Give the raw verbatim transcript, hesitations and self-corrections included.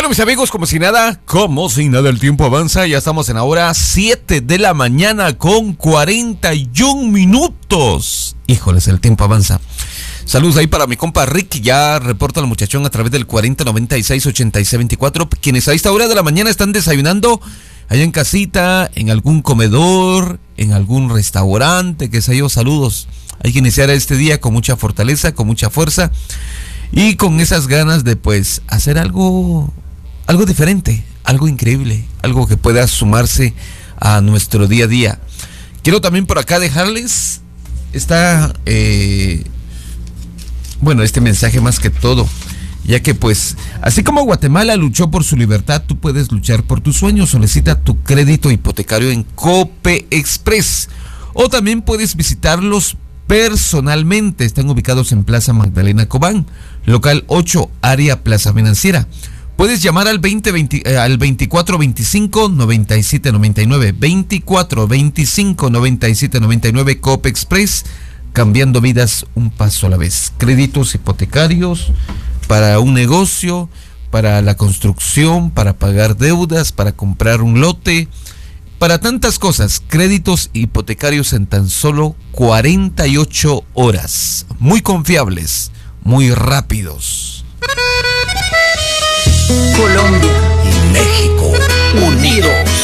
Bueno, mis amigos, como si nada, como si nada, el tiempo avanza. Ya estamos en la hora siete de la mañana con cuarenta y un minutos. Híjoles, el tiempo avanza. Saludos ahí para mi compa Rick, ya reporta el muchachón a través del cuarenta noventa y seis ochenta y seis veinticuatro, quienes a esta hora de la mañana están desayunando allá en casita, en algún comedor, en algún restaurante, qué sé yo. Saludos. Hay que iniciar este día con mucha fortaleza, con mucha fuerza y con esas ganas de pues hacer algo, algo diferente, algo increíble, algo que pueda sumarse a nuestro día a día. Quiero también por acá dejarles esta, eh, bueno, este mensaje más que todo, ya que pues, así como Guatemala luchó por su libertad, tú puedes luchar por tus sueños. Solicita tu crédito hipotecario en Cope Express o también puedes visitarlos personalmente. Están ubicados en Plaza Magdalena Cobán, local ocho, área Plaza Financiera. Puedes llamar al veinte veinte, eh, al veinticuatro veinticinco noventa y siete noventa y nueve, veinticuatro veinticinco noventa y siete noventa y nueve. Cope Express, cambiando vidas un paso a la vez. Créditos hipotecarios para un negocio, para la construcción, para pagar deudas, para comprar un lote, para tantas cosas. Créditos hipotecarios en tan solo cuarenta y ocho horas. Muy confiables, muy rápidos. Colombia y México unidos.